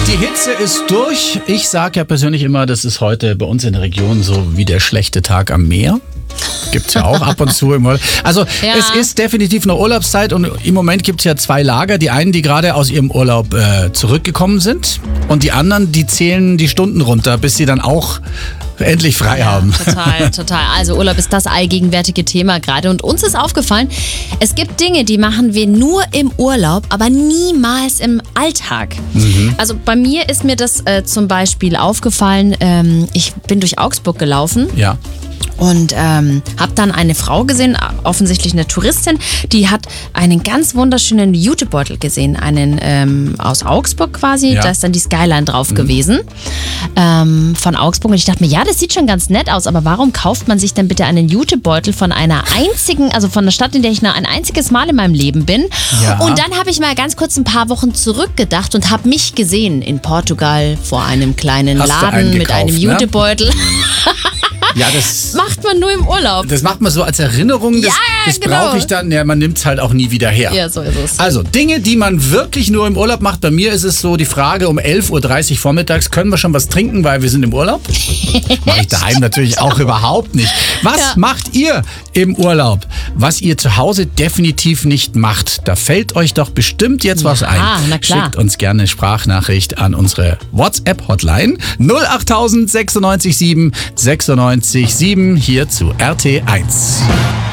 Die Hitze ist durch. Ich sage ja persönlich immer, das ist heute bei uns in der Region so wie der schlechte Tag am Meer. Gibt's ja auch ab und zu im Urlaub. Also es ist definitiv eine Urlaubszeit und im Moment gibt's ja zwei Lager. Die einen, die gerade aus ihrem Urlaub zurückgekommen sind und die anderen, die zählen die Stunden runter, bis sie dann auch endlich frei haben. Total. Also Urlaub ist das allgegenwärtige Thema gerade. Und uns ist aufgefallen, es gibt Dinge, die machen wir nur im Urlaub, aber niemals im Alltag. Also bei mir ist mir das zum Beispiel aufgefallen, ich bin durch Augsburg gelaufen. Ja. Und habe dann eine Frau gesehen, offensichtlich eine Touristin, die hat einen ganz wunderschönen Jutebeutel gesehen, einen aus Augsburg quasi, da ist dann die Skyline drauf gewesen von Augsburg. Und ich dachte mir, ja, das sieht schon ganz nett aus, aber warum kauft man sich denn bitte einen Jutebeutel von einer einzigen, also von einer Stadt, in der ich nur ein einziges Mal in meinem Leben bin? Ja. Und dann habe ich mal ganz kurz ein paar Wochen zurückgedacht und habe mich gesehen in Portugal vor einem kleinen Laden mit einem Jutebeutel. Ne? Ja, das macht man nur im Urlaub. Das macht man so als Erinnerung. Das brauche ich dann. Ja, man nimmt es halt auch nie wieder her. Ja, so ist es. Also Dinge, die man wirklich nur im Urlaub macht. Bei mir ist es so die Frage um 11.30 Uhr vormittags, können wir schon was trinken, weil wir sind im Urlaub? Mache ich daheim natürlich auch überhaupt nicht. Was macht ihr im Urlaub, was ihr zu Hause definitiv nicht macht? Da fällt euch doch bestimmt jetzt was ein. Na klar. Schickt uns gerne eine Sprachnachricht an unsere WhatsApp-Hotline 08000 96 7 96 7 hier zu RT1.